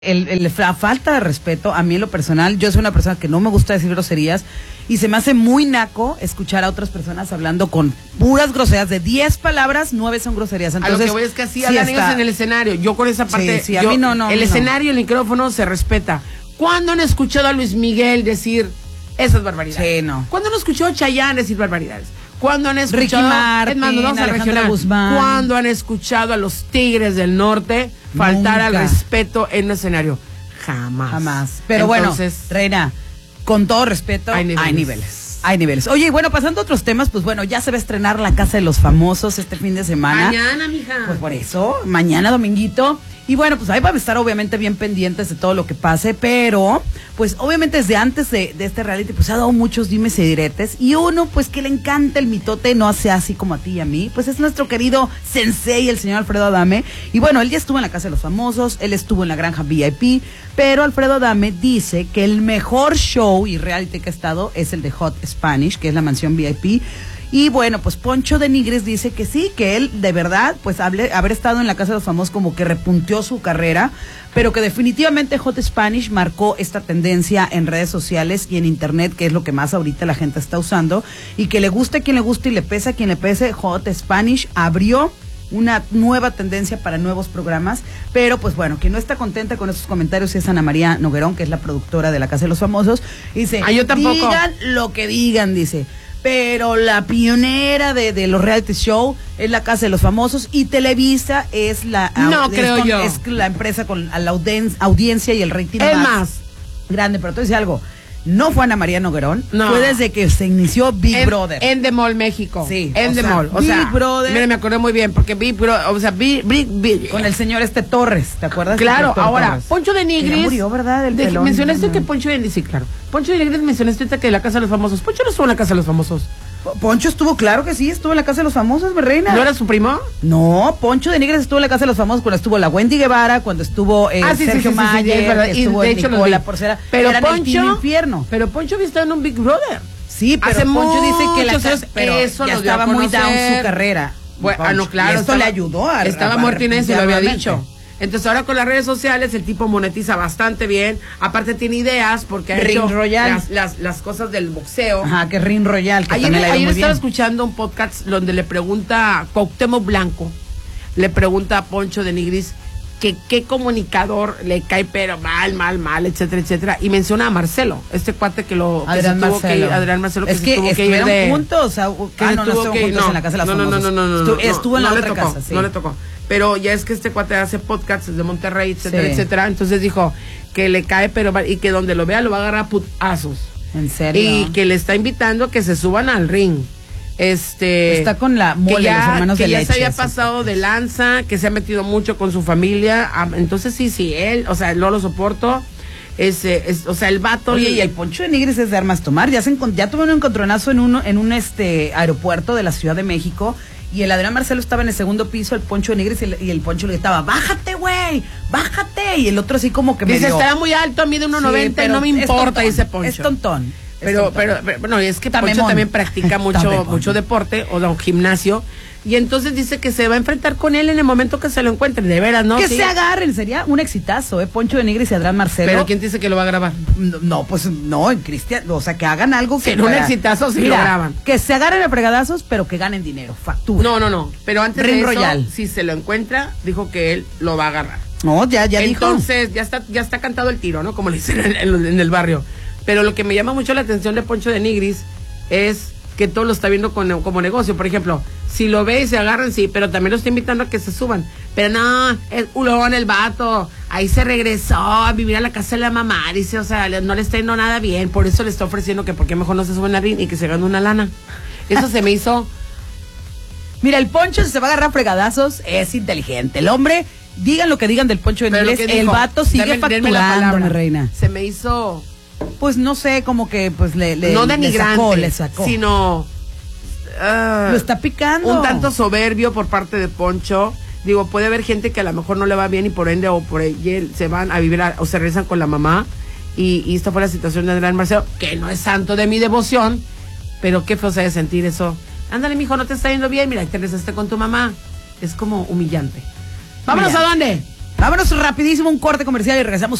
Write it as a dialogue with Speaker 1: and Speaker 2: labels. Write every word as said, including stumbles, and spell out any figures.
Speaker 1: El, el, la falta de respeto, a mí en lo personal, yo soy una persona que no me gusta decir groserías y se me hace muy naco escuchar a otras personas hablando con puras groserías. De diez palabras, nueve son groserías. Entonces,
Speaker 2: a lo que voy es que así
Speaker 1: sí
Speaker 2: hablan
Speaker 1: está...
Speaker 2: ellos en el escenario. Yo con esa parte,
Speaker 1: sí, sí, a
Speaker 2: yo,
Speaker 1: mí no, no,
Speaker 2: el
Speaker 1: no.
Speaker 2: escenario, el micrófono se respeta. ¿Cuándo han escuchado a Luis Miguel decir esas barbaridades?
Speaker 1: Sí, no.
Speaker 2: ¿Cuándo han escuchado a Chayanne decir barbaridades? ¿Cuándo han escuchado
Speaker 1: Ricky Martin,
Speaker 2: es más, nos vamos a
Speaker 1: Alejandra Guzmán?
Speaker 2: ¿Cuándo han escuchado a los Tigres del Norte faltar
Speaker 1: Nunca.
Speaker 2: al respeto en un escenario? Jamás.
Speaker 1: Jamás. Pero
Speaker 2: Entonces,
Speaker 1: bueno, Reina, con todo respeto,
Speaker 2: hay niveles.
Speaker 1: hay niveles. Hay niveles. Oye, y bueno, pasando a otros temas, pues bueno, ya se va a estrenar La Casa de los Famosos este fin de semana.
Speaker 2: Mañana, mija.
Speaker 1: Pues por eso, mañana dominguito. Y bueno, pues ahí van a estar obviamente bien pendientes de todo lo que pase, pero pues obviamente desde antes de, de este reality pues ha dado muchos dimes y diretes, y uno pues que le encanta el mitote, no hace así como a ti y a mí, pues es nuestro querido sensei, el señor Alfredo Adame. Y bueno, él ya estuvo en La Casa de los Famosos, él estuvo en La Granja V I P, pero Alfredo Adame dice que el mejor show y reality que ha estado es el de Hot Spanish, que es la mansión V I P. Y bueno, pues Poncho de Nigris dice que sí, que él de verdad, pues hable, haber estado en La Casa de los Famosos como que repunteó su carrera, pero que definitivamente Hot Spanish marcó esta tendencia en redes sociales y en internet, que es lo que más ahorita la gente está usando, y que le guste a quien le guste y le pese a quien le pese, Hot Spanish abrió una nueva tendencia para nuevos programas, pero pues bueno, quien no está contenta con esos comentarios es Ana María Noguerón, que es la productora de La Casa de los Famosos, dice,
Speaker 2: ah, yo tampoco.
Speaker 1: Digan lo que digan, dice, pero la pionera de, de los reality show es La Casa de los Famosos, y Televisa es la
Speaker 2: no
Speaker 1: es
Speaker 2: creo
Speaker 1: con,
Speaker 2: yo
Speaker 1: es la empresa con la audien, audiencia y el rating
Speaker 2: es
Speaker 1: más,
Speaker 2: más
Speaker 1: grande. Pero te dice algo, no fue Ana María Noguerón,
Speaker 2: no.
Speaker 1: fue desde que se inició Big
Speaker 2: en,
Speaker 1: Brother
Speaker 2: en The Mall, México.
Speaker 1: Sí,
Speaker 2: en The Mall, o
Speaker 1: Big
Speaker 2: sea,
Speaker 1: Brother.
Speaker 2: Mira, me acordé muy bien porque Big Brother, o sea, Big, Big, Big
Speaker 1: con el señor este Torres, ¿te acuerdas?
Speaker 2: Claro, ahora
Speaker 1: Torres.
Speaker 2: Poncho de Nigris
Speaker 1: ya murió, ¿verdad? El
Speaker 2: de,
Speaker 1: pelón,
Speaker 2: mencionaste
Speaker 1: no.
Speaker 2: que Poncho de Nigris, sí, claro. Poncho de Nigris mencionaste que de La Casa de los Famosos. Poncho no estuvo en La Casa de los Famosos.
Speaker 1: Poncho estuvo, claro que sí, estuvo en La Casa de los Famosos, mi reina.
Speaker 2: ¿No era su primo?
Speaker 1: No, Poncho de Nigris estuvo en La Casa de los Famosos cuando estuvo la Wendy Guevara, cuando estuvo eh,
Speaker 2: ah, sí,
Speaker 1: Sergio
Speaker 2: sí, sí,
Speaker 1: Mayer,
Speaker 2: sí, sí, es verdad.
Speaker 1: estuvo
Speaker 2: Y de
Speaker 1: en
Speaker 2: hecho
Speaker 1: Nicola
Speaker 2: vi.
Speaker 1: Porcela.
Speaker 2: Pero
Speaker 1: Eran el Team
Speaker 2: Poncho,
Speaker 1: Infierno.
Speaker 2: pero Poncho había estado en un Big Brother.
Speaker 1: Sí, pero
Speaker 2: Hace
Speaker 1: Poncho dice que la
Speaker 2: muchos
Speaker 1: casa, pero
Speaker 2: eso
Speaker 1: ya
Speaker 2: lo dio a
Speaker 1: estaba muy
Speaker 2: conocer.
Speaker 1: down su carrera.
Speaker 2: Bueno, ah, no, claro.
Speaker 1: Y esto
Speaker 2: estaba,
Speaker 1: le ayudó a
Speaker 2: Estaba
Speaker 1: a-
Speaker 2: muerto Inés y lo había
Speaker 1: nuevamente.
Speaker 2: dicho. Entonces ahora con las redes sociales el tipo monetiza bastante bien. Aparte tiene ideas porque ha
Speaker 1: Ring
Speaker 2: hecho
Speaker 1: Royal.
Speaker 2: Las, las, las cosas del boxeo.
Speaker 1: Ajá, que Ring Royal, que
Speaker 2: Ayer,
Speaker 1: también le ha ido
Speaker 2: ayer
Speaker 1: muy
Speaker 2: estaba
Speaker 1: bien.
Speaker 2: escuchando un podcast donde le pregunta Cuauhtémoc Blanco, le pregunta a Poncho de Nigris que qué comunicador le cae pero mal, mal, mal, etcétera, etcétera, y menciona a Marcelo, este cuate que lo que
Speaker 1: Adrián
Speaker 2: se tuvo
Speaker 1: Marcelo.
Speaker 2: que ir, Adrián Marcelo, que
Speaker 1: es
Speaker 2: se
Speaker 1: que
Speaker 2: tuvo que ir
Speaker 1: estuvieron
Speaker 2: de
Speaker 1: juntos, o sea,
Speaker 2: que
Speaker 1: ah,
Speaker 2: se
Speaker 1: no, no
Speaker 2: tuvo
Speaker 1: estuvo
Speaker 2: que ir,
Speaker 1: juntos
Speaker 2: no,
Speaker 1: en La Casa de los
Speaker 2: no, no,
Speaker 1: Famosos.
Speaker 2: no, no, no,
Speaker 1: Estu-
Speaker 2: no,
Speaker 1: estuvo en
Speaker 2: no
Speaker 1: la
Speaker 2: le
Speaker 1: otra
Speaker 2: tocó,
Speaker 1: casa, sí.
Speaker 2: no le tocó. Pero ya es que este cuate hace podcasts desde Monterrey, etcétera,
Speaker 1: Sí.
Speaker 2: etcétera, entonces dijo que le cae pero mal, y que donde lo vea lo va a agarrar a putazos.
Speaker 1: ¿En serio?
Speaker 2: Y que le está invitando a que se suban al ring. Este
Speaker 1: está con la mole,
Speaker 2: que ya,
Speaker 1: los hermanos
Speaker 2: que
Speaker 1: de
Speaker 2: ya
Speaker 1: leche,
Speaker 2: se había
Speaker 1: eso.
Speaker 2: pasado de lanza, que se ha metido mucho con su familia. Ah, entonces sí, sí, él, o sea, no lo soporto. Es, es, o sea, el vato.
Speaker 1: Oye, y el Poncho de Nigris es de armas tomar. Ya se encont- ya tuvo un encontronazo en uno, en un este aeropuerto de la Ciudad de México. Y el Adrián Marcelo estaba en el segundo piso, el Poncho de Nigris, y el, y el Poncho le gritaba, bájate, güey, bájate. Y el otro así como que
Speaker 2: dice,
Speaker 1: medio...
Speaker 2: estará muy alto, mide uno noventa
Speaker 1: Sí,
Speaker 2: y no me
Speaker 1: pero es
Speaker 2: importa,
Speaker 1: tontón,
Speaker 2: dice Poncho.
Speaker 1: Es tontón. es
Speaker 2: Pero,
Speaker 1: tontón.
Speaker 2: pero, pero, bueno, es que
Speaker 1: Tamemón.
Speaker 2: Poncho también practica mucho,
Speaker 1: Tamemón.
Speaker 2: mucho deporte o da un gimnasio. Y entonces dice que se va a enfrentar con él en el momento que se lo encuentre. De veras, ¿no?
Speaker 1: Que
Speaker 2: Sí.
Speaker 1: se agarren, sería un exitazo, ¿eh? Poncho de Nigris y Adrián Marcelo.
Speaker 2: Pero ¿quién dice que lo va a grabar?
Speaker 1: No, no, pues no, Cristian, o sea, que hagan algo que...
Speaker 2: Sería un
Speaker 1: para-
Speaker 2: exitazo si
Speaker 1: Mira,
Speaker 2: lo graban.
Speaker 1: Que se agarren a fregadazos, pero que ganen dinero, factura.
Speaker 2: No, no, no. Pero antes
Speaker 1: Ring
Speaker 2: de eso,
Speaker 1: Royal.
Speaker 2: si se lo encuentra, dijo que él lo va a agarrar.
Speaker 1: No, ya, ya dijo.
Speaker 2: Entonces, ya está, ya está cantado el tiro, ¿no? Como le dicen en, en- en el barrio. Pero lo que me llama mucho la atención de Poncho de Nigris es que todo lo está viendo con, como negocio. Por ejemplo, si lo ve y se agarran, sí, pero también lo está invitando a que se suban. Pero no, es ulón el vato. Ahí se regresó a vivir a la casa de la mamá. Dice, o sea, le- no le está yendo nada bien. Por eso le está ofreciendo que por qué mejor no se suben a ring y que se gane una lana. Eso se me hizo...
Speaker 1: Mira, el Poncho, si se va a agarrar a fregadazos, es inteligente. El hombre, digan lo que digan del Poncho de
Speaker 2: Pero lo
Speaker 1: Nigris,
Speaker 2: que
Speaker 1: el
Speaker 2: dijo,
Speaker 1: vato sigue
Speaker 2: dame- denme la
Speaker 1: facturando,
Speaker 2: palabra.
Speaker 1: mi reina.
Speaker 2: Se me hizo...
Speaker 1: Pues no sé, como que pues le, le,
Speaker 2: no
Speaker 1: le
Speaker 2: denigrante,
Speaker 1: sacó, le sacó.
Speaker 2: sino ah,
Speaker 1: Lo está picando.
Speaker 2: un tanto soberbio por parte de Poncho. Digo, puede haber gente que a lo mejor no le va bien y por ende o por ella se van a vivir a- o se regresan con la mamá. Y, y esta fue la situación de Adrián Marcelo, que no es santo de mi devoción, pero qué feo se ha de sentir eso. Ándale, mijo, no te está yendo bien, mira, te regresaste con tu mamá. Es como humillante. ¿Vámonos
Speaker 1: Mira.
Speaker 2: a dónde?
Speaker 1: Vámonos rapidísimo, un corte comercial y regresamos